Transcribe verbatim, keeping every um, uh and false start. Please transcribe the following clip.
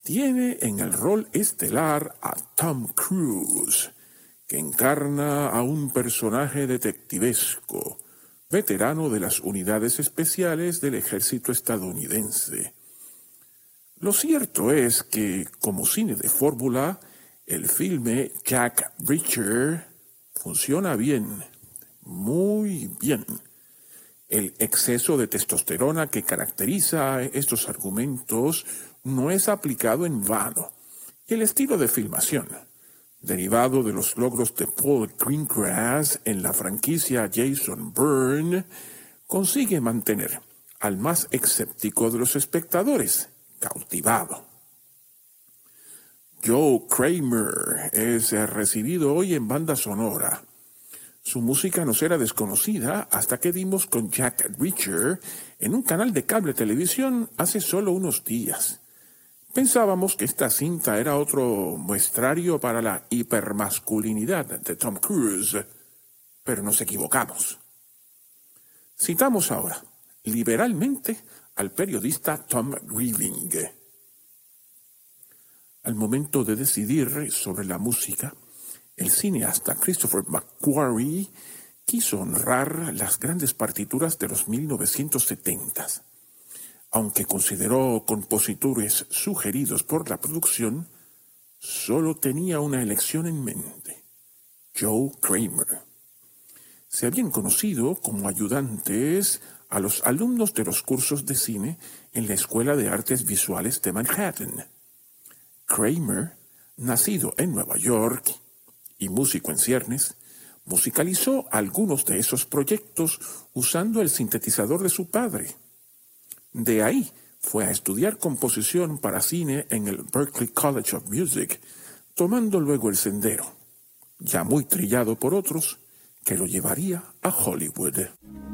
Tiene en el rol estelar a Tom Cruise, que encarna a un personaje detectivesco, veterano de las unidades especiales del ejército estadounidense. Lo cierto es que, como cine de fórmula, el filme Jack Reacher funciona bien, muy bien. El exceso de testosterona que caracteriza estos argumentos no es aplicado en vano, y el estilo de filmación, derivado de los logros de Paul Greengrass en la franquicia Jason Bourne, consigue mantener al más escéptico de los espectadores cautivado. Joe Kramer es recibido hoy en banda sonora. Su música nos era desconocida hasta que dimos con Jack Reacher en un canal de cable televisión hace solo unos días. Pensábamos que esta cinta era otro muestrario para la hipermasculinidad de Tom Cruise, pero nos equivocamos. Citamos ahora, liberalmente, al periodista Tom Grieving. Al momento de decidir sobre la música, el cineasta Christopher McQuarrie quiso honrar las grandes partituras de los mil novecientos setenta. Aunque consideró compositores sugeridos por la producción, solo tenía una elección en mente: Joe Kramer. Se habían conocido como ayudantes a los alumnos de los cursos de cine en la Escuela de Artes Visuales de Manhattan. Kramer, nacido en Nueva York y músico en ciernes, musicalizó algunos de esos proyectos usando el sintetizador de su padre. De ahí fue a estudiar composición para cine en el Berklee College of Music, tomando luego el sendero, ya muy trillado por otros, que lo llevaría a Hollywood.